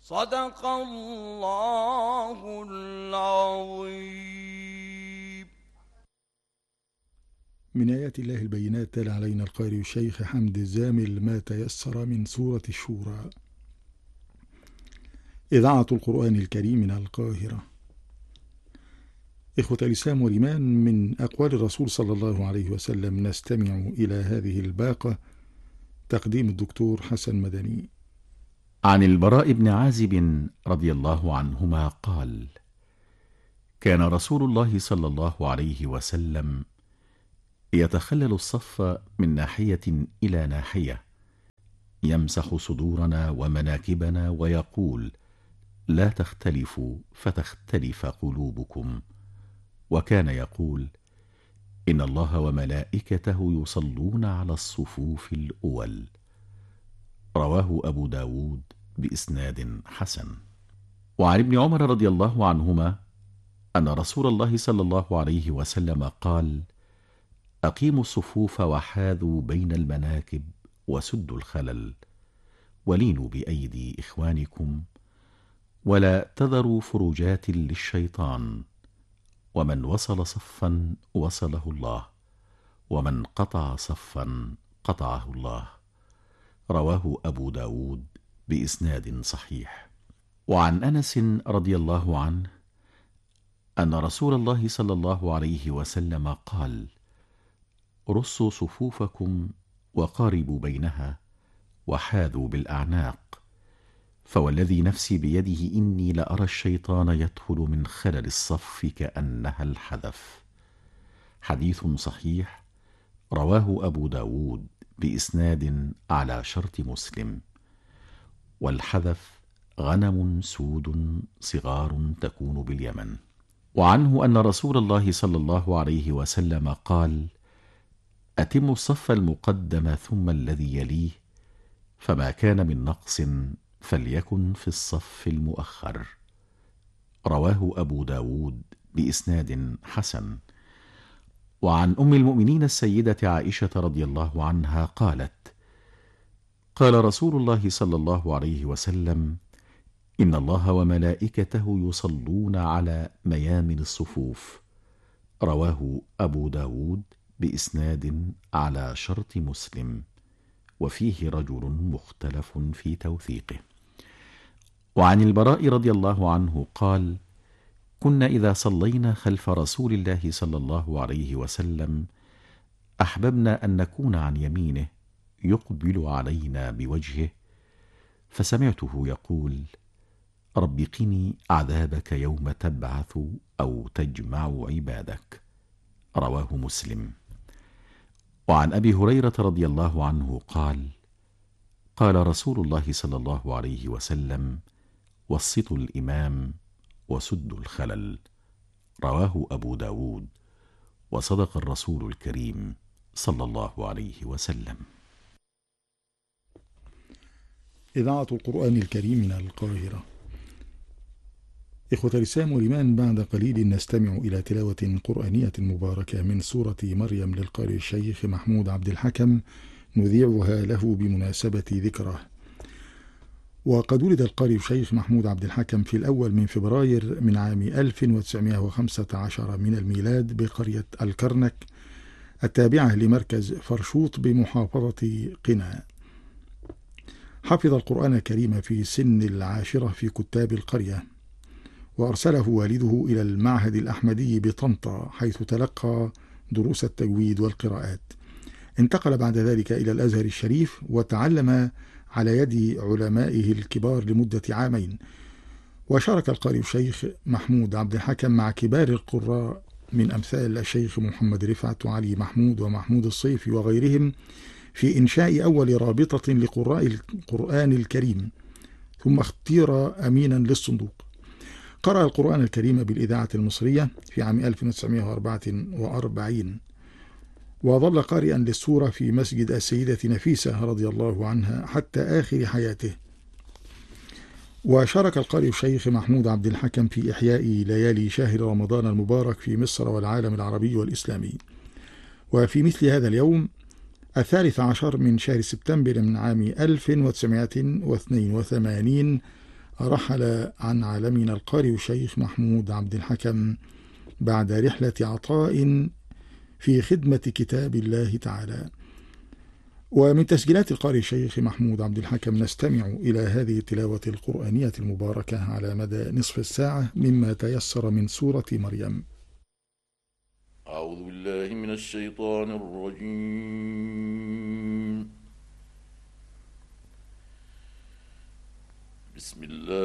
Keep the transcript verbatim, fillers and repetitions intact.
صدق الله العظيم. من آيات الله البينات تلا علينا القارئ الشيخ حمد الزامل ما تيسر من سورة الشورى. إذاعة القرآن الكريم من القاهرة. إخوة الإسلام والإيمان، من أقوال الرسول صلى الله عليه وسلم نستمع إلى هذه الباقة. تقديم الدكتور حسن مدني. عن البراء بن عازب رضي الله عنهما قال: كان رسول الله صلى الله عليه وسلم يتخلل الصف من ناحية إلى ناحية، يمسح صدورنا ومناكبنا ويقول: لا تختلفوا فتختلف قلوبكم. وكان يقول: إن الله وملائكته يصلون على الصفوف الأول. رواه أبو داود بإسناد حسن. وعن ابن عمر رضي الله عنهما أن رسول الله صلى الله عليه وسلم قال: أقيموا الصفوف وحاذوا بين المناكب وسدوا الخلل، ولينوا بأيدي إخوانكم، ولا تذروا فروجات للشيطان. ومن وصل صفا وصله الله، ومن قطع صفا قطعه الله. رواه أبو داود بإسناد صحيح. وعن أنس رضي الله عنه أن رسول الله صلى الله عليه وسلم قال: رصوا صفوفكم وقاربوا بينها وحاذوا بالأعناق، فوالذي نفسي بيده إني لأرى الشيطان يدخل من خلل الصف كأنها الحذف. حديث صحيح، رواه أبو داود بإسناد على شرط مسلم. والحذف غنم سود صغار تكون باليمن. وعنه أن رسول الله صلى الله عليه وسلم قال: أتموا الصف المقدم ثم الذي يليه، فما كان من نقص فليكن في الصف المؤخر. رواه أبو داود بإسناد حسن. وعن أم المؤمنين السيدة عائشة رضي الله عنها قالت: قال رسول الله صلى الله عليه وسلم: إن الله وملائكته يصلون على ميامن الصفوف. رواه أبو داود بإسناد على شرط مسلم، وفيه رجل مختلف في توثيقه. وعن البراء رضي الله عنه قال: كنا إذا صلينا خلف رسول الله صلى الله عليه وسلم أحببنا أن نكون عن يمينه يقبل علينا بوجهه، فسمعته يقول: رب قني عذابك يوم تبعث أو تجمع عبادك. رواه مسلم. وعن أبي هريرة رضي الله عنه قال: قال رسول الله صلى الله عليه وسلم: وسطوا الإمام وسدوا الخلل. رواه أبو داود. وصدق الرسول الكريم صلى الله عليه وسلم. إذاعة القرآن الكريم من القاهرة. إخوة الإسلام والإيمان، بعد قليل نستمع إلى تلاوة قرآنية مباركة من سورة مريم للقارئ الشيخ محمود عبد الحكم، نذيعها له بمناسبة ذكره. وقد ولد القارئ الشيخ محمود عبد الحكم في الأول من فبراير من عام ألف وتسعمائة وخمسة عشر من الميلاد بقرية الكرنك التابعة لمركز فرشوط بمحافظة قنا. حفظ القرآن الكريم في سن العاشرة في كتاب القرية، وأرسله والده إلى المعهد الأحمدي بطنطا حيث تلقى دروس التجويد والقراءات. انتقل بعد ذلك إلى الأزهر الشريف وتعلم على يد علمائه الكبار لمدة عامين. وشارك القارئ الشيخ محمود عبد الحكم مع كبار القراء من أمثال الشيخ محمد رفعت وعلي محمود ومحمود الصيفي وغيرهم في إنشاء أول رابطة لقراء القرآن الكريم، ثم اختير أمينا للصندوق. قرأ القرآن الكريم بالإذاعة المصرية في عام ألف وتسعمائة وأربعة وأربعين، وظل قارئا للسورة في مسجد السيدة نفيسة رضي الله عنها حتى آخر حياته. وشارك القارئ الشيخ محمود عبد الحكم في إحياء ليالي شهر رمضان المبارك في مصر والعالم العربي والإسلامي. وفي مثل هذا اليوم الثالث عشر من شهر سبتمبر من عام ألف وتسعمائة واثنين وثمانين رحل عن عالمنا القارئ الشيخ محمود عبد الحكم بعد رحلة عطاء في خدمة كتاب الله تعالى. ومن تسجيلات القارئ الشيخ محمود عبد الحكم نستمع إلى هذه التلاوة القرآنية المباركة على مدى نصف الساعة مما تيسر من سورة مريم. أعوذ بالله من الشيطان الرجيم. بسم الله